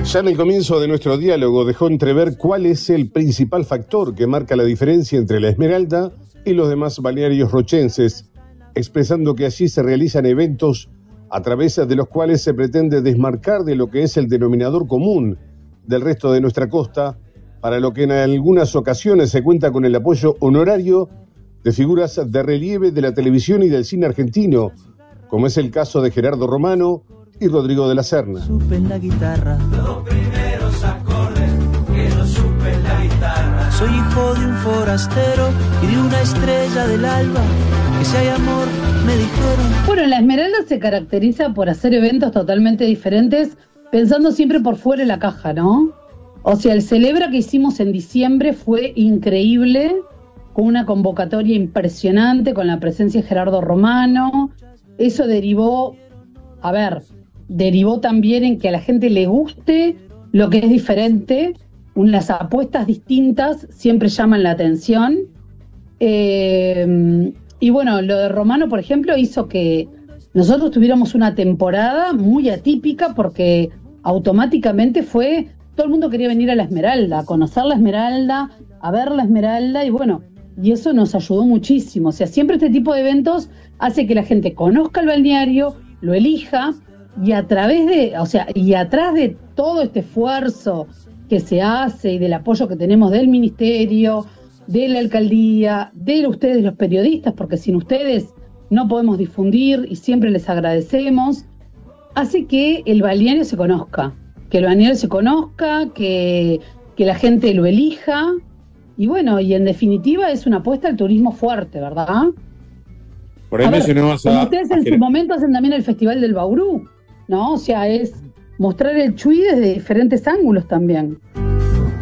Ya en el comienzo de nuestro diálogo dejó entrever cuál es el principal factor que marca la diferencia entre La Esmeralda y los demás balnearios rochenses, expresando que allí se realizan eventos a través de los cuales se pretende desmarcar de lo que es el denominador común del resto de nuestra costa, para lo que en algunas ocasiones se cuenta con el apoyo honorario de figuras de relieve de la televisión y del cine argentino, como es el caso de Gerardo Romano y Rodrigo de la Serna. Supe en la guitarra los primeros acordes que no supe en la guitarra. Soy hijo de un forastero y de una estrella del alba, que si hay amor me dijeron. Bueno, La Esmeralda se caracteriza por hacer eventos totalmente diferentes, pensando siempre por fuera de la caja, ¿no? O sea, el Celebra que hicimos en diciembre fue increíble, con una convocatoria impresionante, con la presencia de Gerardo Romano. Eso derivó también en que a la gente le guste lo que es diferente. Las apuestas distintas siempre llaman la atención. Y bueno, lo de Romano, por ejemplo, hizo que nosotros tuviéramos una temporada muy atípica, porque automáticamente todo el mundo quería venir a La Esmeralda, a conocer La Esmeralda, a ver La Esmeralda, y eso nos ayudó muchísimo. O sea, siempre este tipo de eventos hace que la gente conozca el balneario, lo elija, y atrás de todo este esfuerzo que se hace y del apoyo que tenemos del ministerio, de la alcaldía, de ustedes los periodistas, porque sin ustedes no podemos difundir y siempre les agradecemos, hace que el balneario se conozca, que la gente lo elija, y en definitiva es una apuesta al turismo fuerte, ¿verdad? Por ahí mencionamos como ustedes en su momento hacen también el Festival del Bauru, ¿no? O sea, es mostrar el Chuy desde diferentes ángulos también.